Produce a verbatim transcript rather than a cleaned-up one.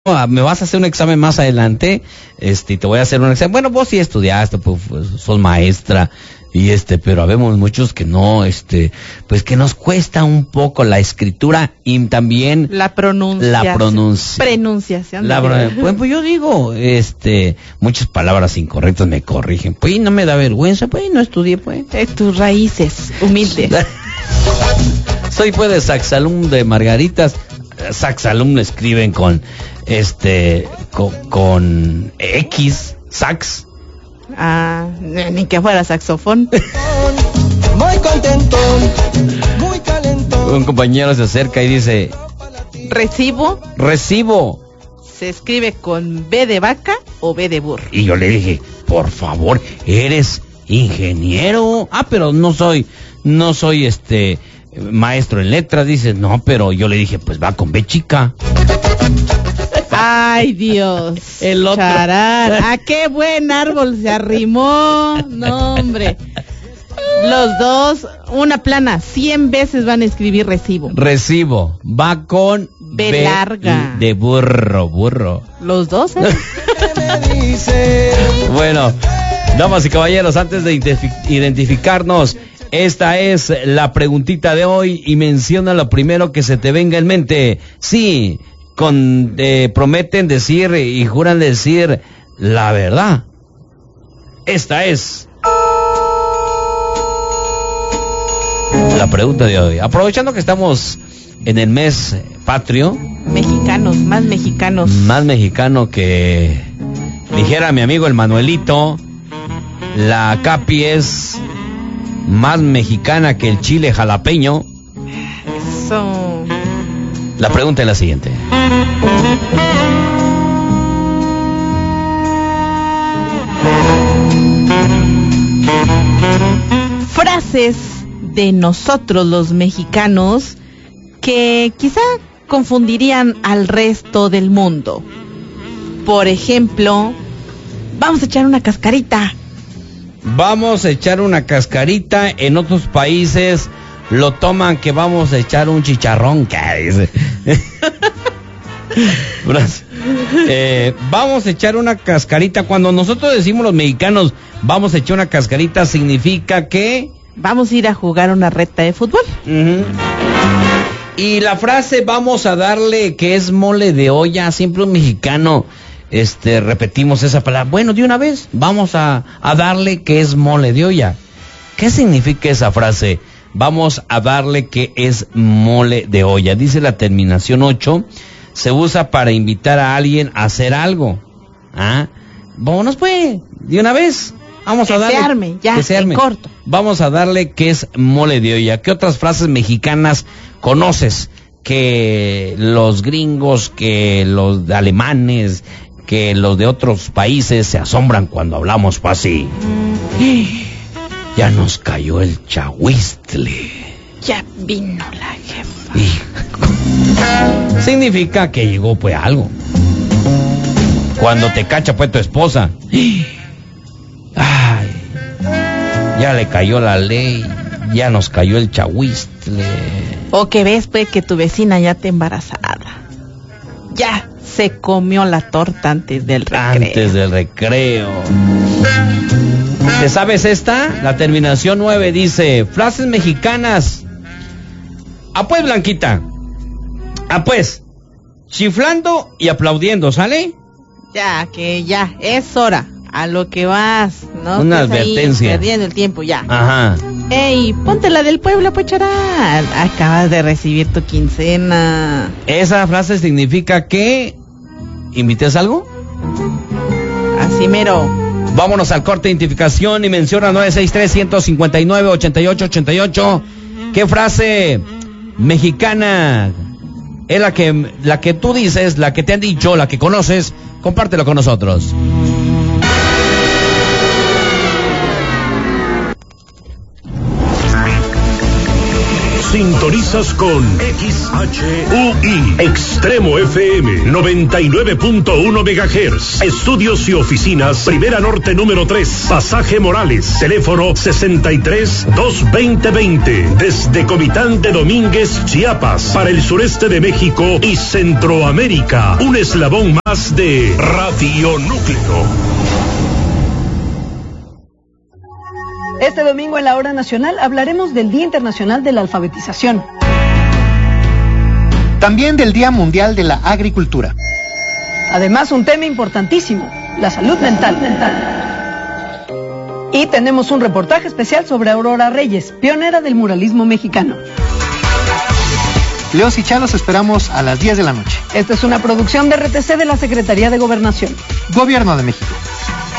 me vas a hacer un examen más adelante, este, te voy a hacer un examen. Bueno, vos sí estudiaste, pues, pues sos maestra, y este, pero habemos muchos que no, este, pues que nos cuesta un poco la escritura y también la pronunciación. La pronuncia, pronunciación. La, pues, pues yo digo, este, muchas palabras incorrectas me corrigen. Pues no me da vergüenza, pues no estudié, pues. De tus raíces humildes. Soy pues de Saxalum de Margaritas. Saxalum lo escriben con este con, con X, sax. Ah, ni que fuera saxofón. Muy contento, muy calentón. Un compañero se acerca y dice: Recibo. Recibo. ¿Se escribe con B de vaca o B de burro? Y yo le dije: por favor, eres ingeniero. Ah, pero no soy, no soy este maestro en letras. Dice: no, pero yo le dije: pues va con B chica. Ay, Dios. El otro. Charán. ¿A qué buen árbol se arrimó? No, hombre. Los dos, una plana, cien veces van a escribir recibo. Recibo. Va con B, B larga. De burro, burro. Los dos, ¿eh? Bueno, damas y caballeros, antes de identificarnos, esta es la preguntita de hoy y menciona lo primero que se te venga en mente. Sí, con eh, prometen decir y juran decir la verdad. Esta es la pregunta de hoy. Aprovechando que estamos en el mes patrio. Mexicanos, más mexicanos. Más mexicano que dijera mi amigo el Manuelito. La Capi es más mexicana que el chile jalapeño. Eso. La pregunta es la siguiente. Frases de nosotros los mexicanos que quizá confundirían al resto del mundo. Por ejemplo, vamos a echar una cascarita. Vamos a echar una cascarita. En otros países lo toman que vamos a echar un chicharrón. ¿Qué dice? eh, vamos a echar una cascarita. Cuando nosotros decimos los mexicanos vamos a echar una cascarita, significa que vamos a ir a jugar una reta de fútbol. Uh-huh. Y la frase vamos a darle, que es mole de olla, siempre un mexicano este repetimos esa palabra. Bueno, de una vez vamos a, a darle que es mole de olla. ¿Qué significa esa frase? Vamos a darle que es mole de olla. Dice la terminación ocho, se usa para invitar a alguien a hacer algo. ¿Ah? Vámonos pues, de una vez. Vamos que a darle. Se arme, ya, que se arme. En corto. Vamos a darle que es mole de olla. ¿Qué otras frases mexicanas conoces? Que los gringos, que los alemanes, que los de otros países se asombran cuando hablamos así. Ya nos cayó el chahuistle. Ya vino la jefa. Y significa que llegó pues algo. Cuando te cacha pues tu esposa. Ay, ya le cayó la ley. Ya nos cayó el chahuistle. O que ves pues que tu vecina ya está embarazada. Ya se comió la torta antes del recreo. Antes del recreo. ¿Te sabes esta? La terminación nueve dice: frases mexicanas. Ah, pues, Blanquita. Ah, pues, chiflando y aplaudiendo, ¿sale? Ya, que ya, es hora. A lo que vas, ¿no? Una advertencia. Ahí perdiendo el tiempo, ya. Ajá. Ey, ponte la del pueblo, pues, charán. Acabas de recibir tu quincena. Esa frase significa que ¿invites algo? Así mero. Vámonos al corte de identificación y menciona nueve seis tres, uno cinco nueve, ocho ocho ocho ocho. ¿Qué frase mexicana es la que, la que tú dices, la que te han dicho, la que conoces? Compártelo con nosotros. Sintonizas con X H U I, Extremo F M, noventa y nueve punto uno megahertz. Estudios y oficinas, Primera Norte número tres, Pasaje Morales, teléfono sesenta y tres, dos veinte veinte. Desde Comitán de Domínguez, Chiapas, para el sureste de México y Centroamérica. Un eslabón más de Radio Núcleo. Este domingo en la Hora Nacional hablaremos del Día Internacional de la Alfabetización. También del Día Mundial de la Agricultura. Además, un tema importantísimo, la salud mental. Y tenemos un reportaje especial sobre Aurora Reyes, pionera del muralismo mexicano. Leos y Chalos esperamos a las diez de la noche. Esta es una producción de R T C de la Secretaría de Gobernación. Gobierno de México.